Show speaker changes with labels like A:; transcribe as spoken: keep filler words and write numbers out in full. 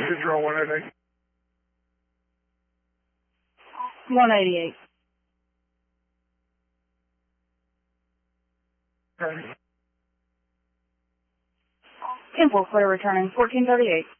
A: Control one eighty-eight.
B: one eighty-eight.
A: Okay.
B: ten four, clear returning fourteen thirty-eight.